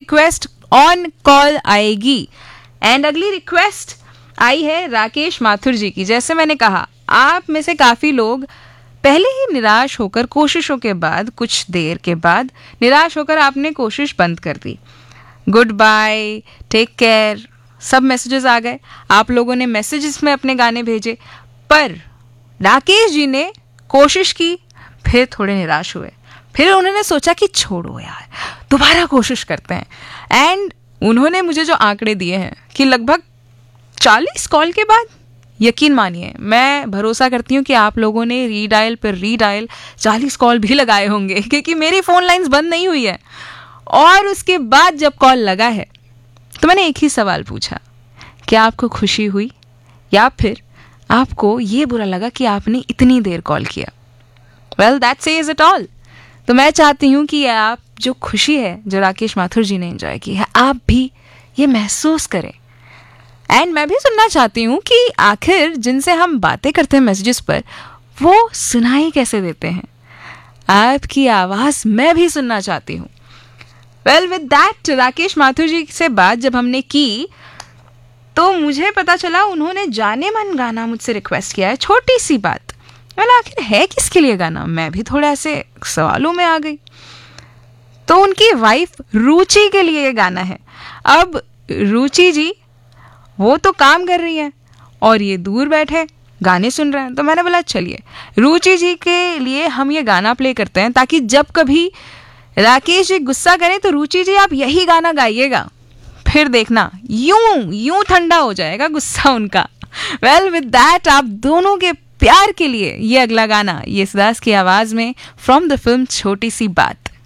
Request on call आएगी। And अगली request आई है राकेश माथुर जी की। जैसे मैंने कहा, आप में से काफ़ी लोग पहले ही निराश होकर, कोशिशों के बाद, कुछ देर के बाद निराश होकर आपने कोशिश बंद कर दी। गुड बाय, टेक केयर, सब मैसेजेस आ गए, आप लोगों ने मैसेजेस में अपने गाने भेजे, पर राकेश जी ने कोशिश की, फिर थोड़े निराश हुए, फिर उन्होंने सोचा कि छोड़ो यार, दोबारा कोशिश करते हैं। एंड उन्होंने मुझे जो आंकड़े दिए हैं कि लगभग 40 कॉल के बाद, यकीन मानिए, मैं भरोसा करती हूँ कि आप लोगों ने रीडायल पर रीडायल 40 कॉल भी लगाए होंगे, क्योंकि मेरी फ़ोन लाइंस बंद नहीं हुई है। और उसके बाद जब कॉल लगा है तो मैंने एक ही सवाल पूछा, क्या आपको खुशी हुई या फिर आपको ये बुरा लगा कि आपने इतनी देर कॉल किया? Well, that says it all. तो मैं चाहती हूँ कि आप जो खुशी है जो राकेश माथुर जी ने एंजॉय की है, आप भी ये महसूस करें। एंड मैं भी सुनना चाहती हूँ कि आखिर जिनसे हम बातें करते हैं मैसेजेस पर, वो सुनाई कैसे देते हैं। आपकी आवाज़ मैं भी सुनना चाहती हूँ। Well, with that, Rakesh Mathur जी से बात जब हमने की तो मुझे पता चला उन्होंने जाने मन गाना मुझसे रिक्वेस्ट किया है, छोटी सी बात। वेल, आखिर है किसके लिए गाना? मैं भी थोड़ा ऐसे सवालों में आ गई। तो उनकी वाइफ रुचि के लिए ये गाना है। अब रुचि जी वो तो काम कर रही है और ये दूर बैठे गाने सुन रहे हैं, तो मैंने बोला चलिए रुचि जी के लिए हम ये गाना प्ले करते हैं, ताकि जब कभी राकेश जी गुस्सा करें तो रुचि जी आप यही गाना गाइएगा, फिर देखना यूं ठंडा हो जाएगा गुस्सा उनका। वेल, विद दैट, आप दोनों के प्यार के लिए ये अगला गाना, ये येसुदास की आवाज में, फ्रॉम द फिल्म छोटी सी बात।